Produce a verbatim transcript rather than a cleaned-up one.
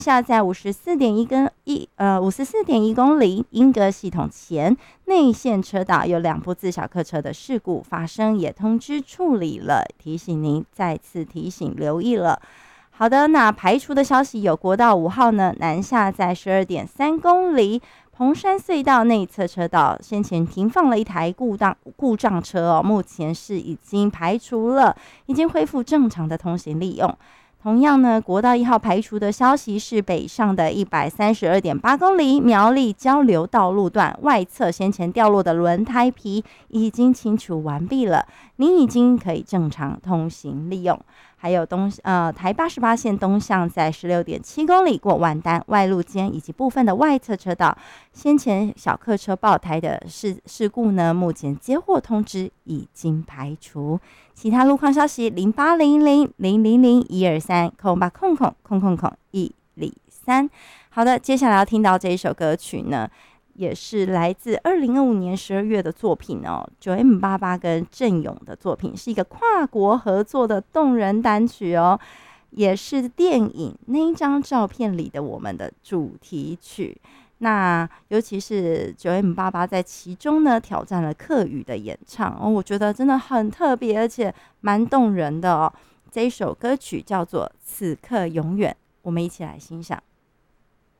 下在五十四点一跟一呃五十四点一公里英格系统前内线车道有两部自小客车的事故发生，也通知处理了，提醒您再次提醒留意了。好的，那排除的消息有国道五号呢，南下在十二点三公里蓬山隧道内侧车道，先前停放了一台故障故障车哦，目前是已经排除了，已经恢复正常的通行利用。同样呢，国道一号排除的消息是北上的一百三十二点八公里苗栗交流道路段外侧先前掉落的轮胎皮已经清除完毕了，您已经可以正常通行利用。还有东呃台八十八线东向在十六点七公里过万丹外路间以及部分的外侧车道，先前小客车爆胎的事事故呢，目前接获通知已经排除。其他路况消息零八零零零零零一二三空八空空空空空一零三。好的，接下来要听到这一首歌曲呢，也是来自二零二五年十二月的作品哦 ，九 M 八八跟郑勇的作品，是一个跨国合作的动人单曲哦，也是电影那一张照片里的我们的主题曲。那尤其是 九 M 八八在其中呢挑战了客语的演唱哦，我觉得真的很特别，而且蛮动人的哦。这一首歌曲叫做《此刻永远》，我们一起来欣赏。